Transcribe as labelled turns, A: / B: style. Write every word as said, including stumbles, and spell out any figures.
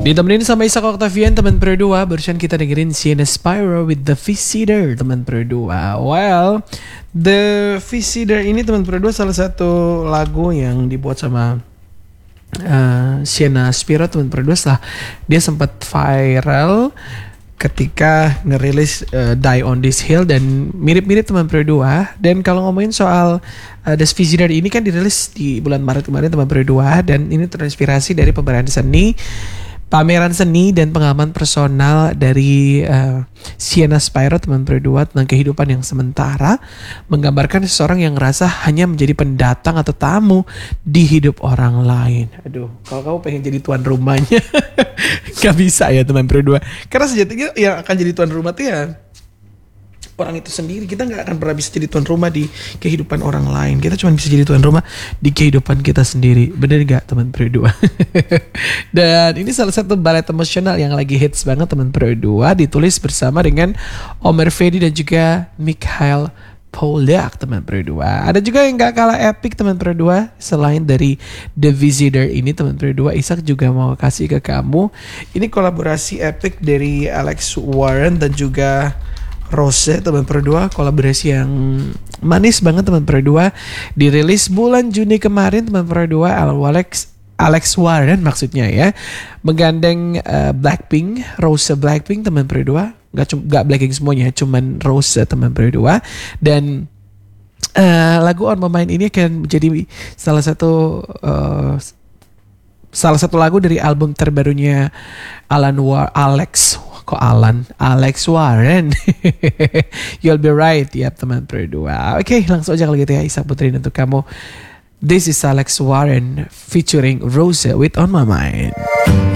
A: Ditemenin sama Isak Octavian teman berdua, barusan kita dengerin Sienna Spyro with The Visitor teman berdua. Well, The Visitor ini teman berdua salah satu lagu yang dibuat sama uh, Sienna Spyro teman berdua setelah dia sempat viral ketika ngerilis uh, Die on This Hill dan mirip-mirip teman berdua. Dan kalau ngomongin soal uh, The Visitor ini kan dirilis di bulan Maret kemarin teman berdua, dan ini terinspirasi dari pameran seni pameran seni dan pengalaman personal dari uh, Sienna Spyro teman berdua tentang kehidupan yang sementara, menggambarkan seseorang yang ngerasa hanya menjadi pendatang atau tamu di hidup orang lain. Aduh, kalau kamu pengen jadi tuan rumahnya gak bisa ya teman berdua, karena sejatinya yang akan jadi tuan rumah tuh ya orang itu sendiri. Kita gak akan pernah bisa jadi tuan rumah di kehidupan orang lain. Kita cuma bisa jadi tuan rumah di kehidupan kita sendiri. Bener gak teman berdua? Dan ini salah satu balet emosional yang lagi hits banget teman berdua, ditulis bersama dengan Omer Fedi dan juga Mikhail Polyak teman berdua. Ada juga yang gak kalah epic teman berdua. Selain dari The Visitor ini teman berdua, Isak juga mau kasih ke kamu ini kolaborasi epic dari Alex Warren dan juga Rose teman berdua, kolaborasi yang manis banget teman berdua, dirilis bulan Juni kemarin teman berdua. Alex Alex Warren maksudnya ya, menggandeng uh, Blackpink, Rose Blackpink teman berdua, nggak cuma nggak Blackpink semuanya, cuman Rose teman berdua. Dan uh, lagu On My Mind ini akan menjadi salah satu uh, salah satu lagu dari album terbarunya Alan War Alex Kok Alan? Alex Warren. You'll be right. Yap teman berdua. Oke, okay, langsung aja kalau gitu ya, Isak puterin untuk kamu. This is Alex Warren featuring Rose with On My Mind.